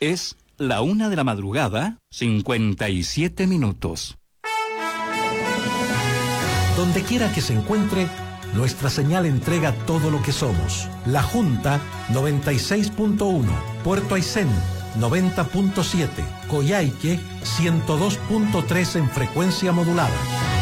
Es la 1:00 a.m, 57 minutos. Donde quiera que se encuentre, nuestra señal entrega todo lo que somos. La Junta 96.1, Puerto Aysén 90.7, Coyhaique 102.3 en frecuencia modulada.